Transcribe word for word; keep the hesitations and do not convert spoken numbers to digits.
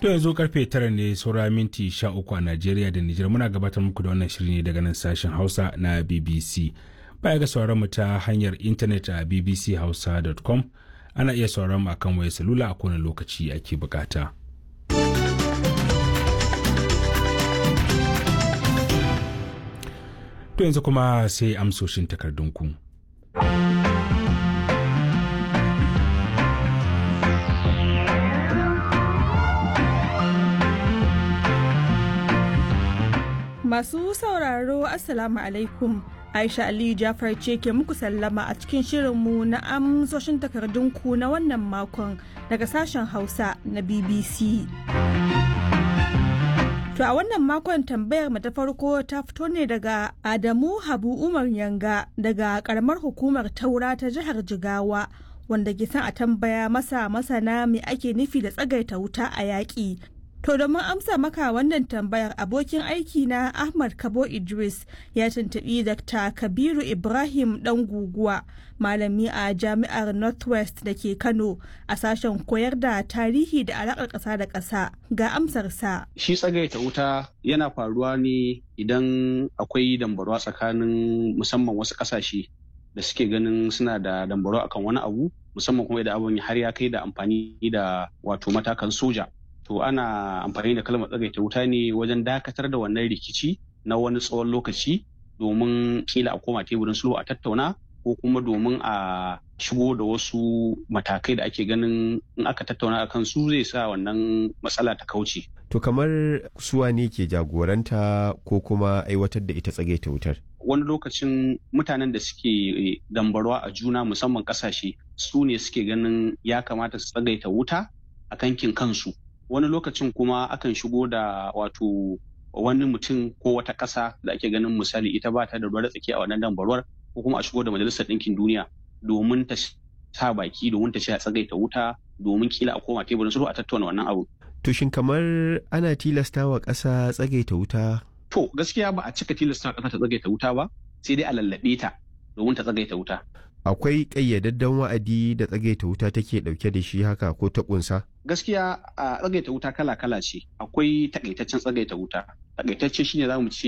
To yanzu karfe tara ne saura minti sha uku a Najeriya da Nijar, muna gabatar muku da wannan shiri ne daga nan sashen Hausa na B B C. Baya ga sauran mu ta hanyar intanet a b b c hausa dot com, ana iya sauran mu akan wayar salula a kowane lokaci ake bukata. To yanzu kuma sai amsoshin takardunku. Masu sauraro Assalamu alaikum. Aisha Aliyu Jafar ce ke muku sallama a cikin shirinmu na amsoshin takardunku na wannan makon daga sashen Hausa na B B C. To a wannan makon tambayar mu ta farko ta fito ne daga Adamu Habu Umar Yanga daga karamar hukumar Taura ta jihar Jigawa, wanda ke son a tambaya masa masana me ake nufi da tsagaita wuta a yaƙi. To domin amsa maka wannan tambayar, abokin aiki na Ahmad Kabo Idris ya tuntuɓi Dakta Kabiru Ibrahim ɗan guguwa, malami a Jami'ar Northwest da ke Kano a sashen koyar da tarihi da alaƙar ƙasa da ƙasa, ga amsarsa. Shi tsagaita wuta yana faruwa ne idan akwai dambarwa tsakanin musamman wasu ƙasashe da suke ganin suna da dambarwa akan wani abu, musamman kuma idan abin har ya kai da amfani da wato matakan soja. To ana amfani da kalmar tsagaita wuta ne wajen dakatar da wannan rikici na wani tsawon lokaci domin kila a koma teburin sulhu a tattauna, ko kuma domin a shigo da wasu matakai da ake ganin in aka tattauna a kan su zai sa wannan matsala ta kauce. To kamar suwa ne ke jagoranta ko kuma aiwatar da ita tsagaita wutar? Wani lokacin mutanen da suke dambarwa a juna musamman kasashe su ne suke ganin ya kamata su tsagaita wuta a kankin kansu. Wani lokacin kuma akan shigo da wato wani mutum ko wata ƙasa da ake ganin misali ita ba ta da ruwa tsaki a wannan dambarwar, ko kuma a shigo da Majalisar Ɗinkin Duniya domin ta sa baki, domin ta ce a tsagaita wuta, domin kila a koma teburin sulhu a tattauna wannan abu. To shin kamar ana tilasta wa ƙasa tsagaita wuta? To gaskiya ba a cika tilasta ƙasa ta tsagaita wuta ba, sai dai a lallaɓe ta domin ta tsagaita wuta. Akwai ƙayyadadden wa'adi da tsagaita wuta take ɗauke da shi haka ko ta ƙunsa? Gaskiya a tsagaita wuta kala-kala ce. Akwai takaitaccen tsagaita wuta. Takaitacce shine za mu ce